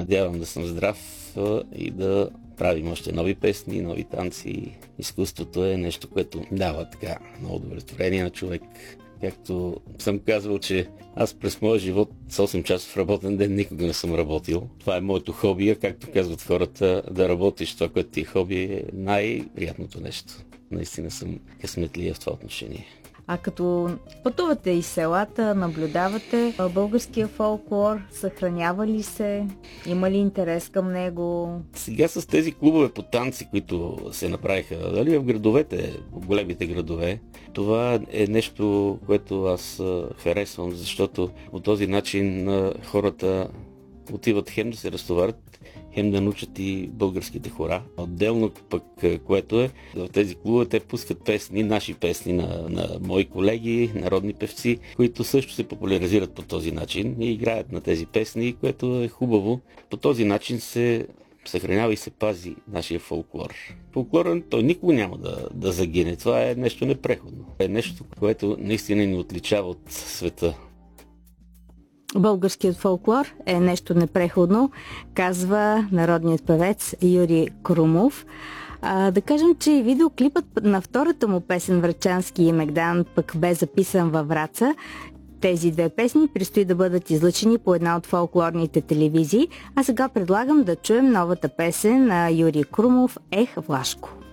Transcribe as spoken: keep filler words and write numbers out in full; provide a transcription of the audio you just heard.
надявам да съм здрав и да правим още нови песни, нови танци. Изкуството е нещо, което дава така много удовлетворение на човек. Както съм казвал, че аз през моя живот с осем часов работен ден никога не съм работил. Това е моето хоби, а както казват хората, да работиш това, което ти е хоби, е най-приятното нещо. Наистина съм късметлия в това отношение. А като пътувате из селата, наблюдавате българския фолклор, съхранява ли се? Има ли интерес към него? Сега с тези клубове по танци, които се направиха, дали в градовете, в големите градове, това е нещо, което аз харесвам, защото по този начин хората отиват хем да се разтоварят, хем да научат и българските хора. Отделно пък, което е, в тези клубове те пускат песни, наши песни на, на мои колеги, народни певци, които също се популяризират по този начин и играят на тези песни, което е хубаво. По този начин се съхранява и се пази нашия фолклор. Фолклорът той никога няма да, да загине. Това е нещо непреходно. Е нещо, което наистина ни отличава от света. Българският фолклор е нещо непреходно, казва народният певец Юрий Крумов. А, да кажем, че видеоклипът на втората му песен "Врачански и Мегдан" пък бе записан във Враца. Тези две песни предстои да бъдат излъчени по една от фолклорните телевизии, а сега предлагам да чуем новата песен на Юрий Крумов "Ех, Влашко".